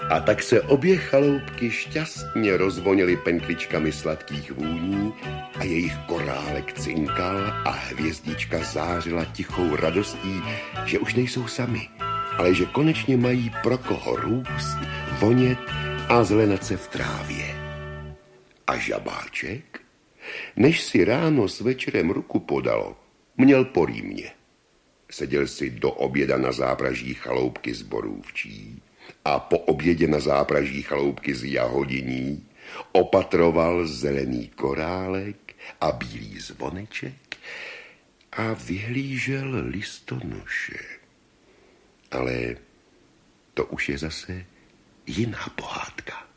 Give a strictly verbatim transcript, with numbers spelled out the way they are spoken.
A tak se obě chaloupky šťastně rozvonily penkličkami sladkých vůní a jejich korálek cinkal a hvězdička zářila tichou radostí, že už nejsou sami, ale že konečně mají pro koho růst, vonět a zelenat se v trávě. A žabáček, než si ráno s večerem ruku podalo, měl po rýmě. Seděl si do oběda na zápraží chaloupky z borůvčí a po obědě na zápraží chaloupky z jahodiní opatroval zelený korálek a bílý zvoneček a vyhlížel listonoše. Ale to už je zase jiná pohádka.